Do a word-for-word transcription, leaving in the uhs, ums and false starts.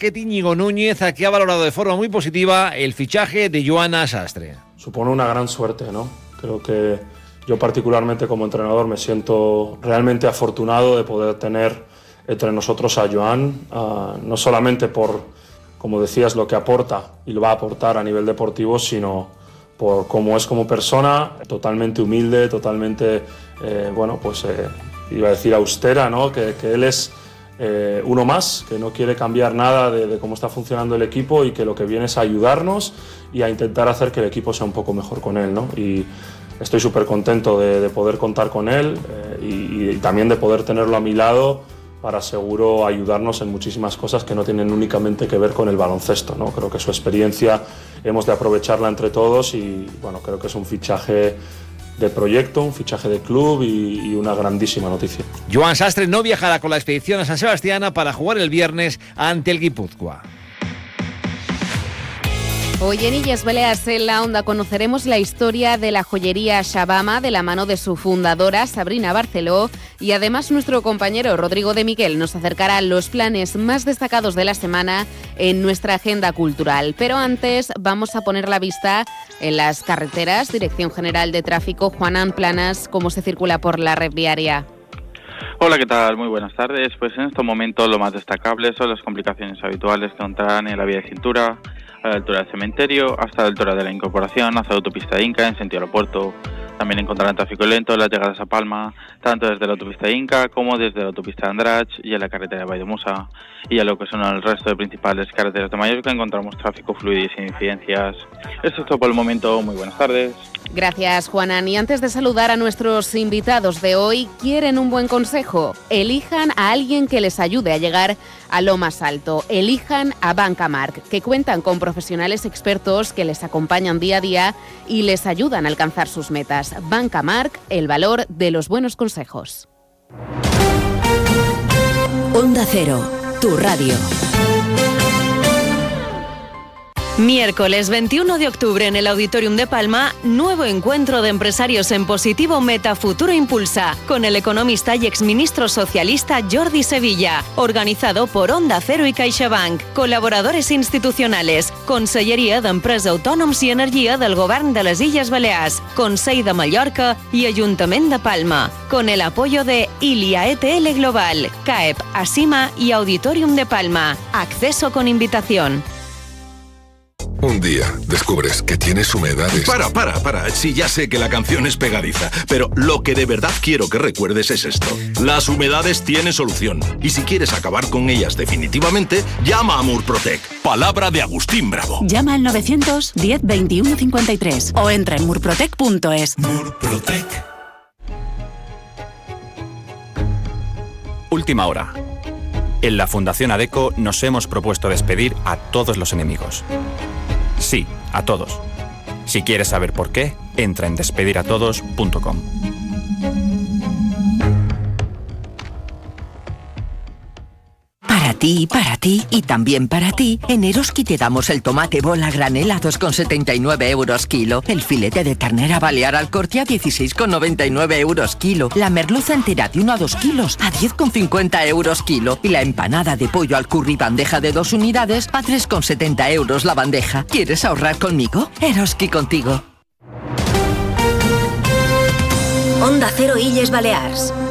Básquet, Íñigo Núñez, que ha valorado de forma muy positiva el fichaje de Joana Sastre. Supone una gran suerte, ¿no? Creo que yo particularmente como entrenador me siento realmente afortunado de poder tener entre nosotros a Joan, uh, no solamente por, como decías, lo que aporta y lo va a aportar a nivel deportivo, sino por cómo es como persona, totalmente humilde, totalmente, eh, bueno, pues eh, iba a decir austera, ¿no? Que, que él es eh, uno más, que no quiere cambiar nada de, de cómo está funcionando el equipo y que lo que viene es a ayudarnos y a intentar hacer que el equipo sea un poco mejor con él, ¿no? Y estoy súper contento de, de poder contar con él eh, y, y también de poder tenerlo a mi lado para seguro ayudarnos en muchísimas cosas que no tienen únicamente que ver con el baloncesto, ¿no? Creo que su experiencia hemos de aprovecharla entre todos y bueno, creo que es un fichaje de proyecto, un fichaje de club y, y una grandísima noticia. Joan Sastre no viajará con la expedición a San Sebastián para jugar el viernes ante el Guipúzcoa. Hoy en Illes Balears en la Onda conoceremos la historia de la joyería Shabama de la mano de su fundadora Sabrina Barceló y además nuestro compañero Rodrigo de Miguel nos acercará los planes más destacados de la semana en nuestra agenda cultural. Pero antes vamos a poner la vista en las carreteras. Dirección General de Tráfico, Juanán Planas, ¿cómo se circula por la red viaria? Hola, ¿qué tal? Muy buenas tardes. Pues en estos momentos lo más destacable son las complicaciones habituales que encontrarán en la vía de cintura, a la altura del cementerio, hasta la altura de la incorporación, hacia la autopista Inca, en sentido aeropuerto. También encontrarán tráfico lento en las llegadas a Palma, tanto desde la autopista Inca como desde la autopista Andratx y en la carretera de Valldemosa. Y a lo que son el resto de principales carreteras de Mallorca encontramos tráfico fluido y sin incidencias. Esto es todo por el momento. Muy buenas tardes. Gracias, Juanan. Y antes de saludar a nuestros invitados de hoy, ¿quieren un buen consejo? Elijan a alguien que les ayude a llegar a lo más alto. Elijan a Banca Marc, que cuentan con profesionales expertos que les acompañan día a día y les ayudan a alcanzar sus metas. Banca Marc, el valor de los buenos consejos. Onda Cero, tu radio. Miércoles veintiuno de octubre en el Auditorium de Palma, nuevo encuentro de empresarios en positivo Meta Futuro Impulsa, con el economista y exministro socialista Jordi Sevilla, organizado por Onda Cero y CaixaBank, colaboradores institucionales, Conselleria d'Empresa, Autònoms i Energia del Govern de les Illes Balears, Consell de Mallorca y Ayuntament de Palma, con el apoyo de Ilia E T L Global, C A E P, Asima y Auditorium de Palma. Acceso con invitación. Un día descubres que tienes humedades. Para, para, para. Sí, ya sé que la canción es pegadiza, pero lo que de verdad quiero que recuerdes es esto. Las humedades tienen solución. Y si quieres acabar con ellas definitivamente, llama a Murprotec. Palabra de Agustín Bravo. Llama al novecientos diez veintiuno cincuenta y tres o entra en murprotec punto es. Murprotec. Última hora. En la Fundación ADECO nos hemos propuesto despedir a todos los enemigos. Sí, a todos. Si quieres saber por qué, entra en despedir a todos punto com. Para ti, para ti y también para ti, en Eroski te damos el tomate bola granel a dos con setenta y nueve euros kilo, el filete de ternera balear al corte a dieciséis con noventa y nueve euros kilo, la merluza entera de uno a dos kilos a diez con cincuenta euros kilo y la empanada de pollo al curry bandeja de dos unidades a tres con setenta euros la bandeja. ¿Quieres ahorrar conmigo? Eroski contigo. Onda Cero Illes Balears.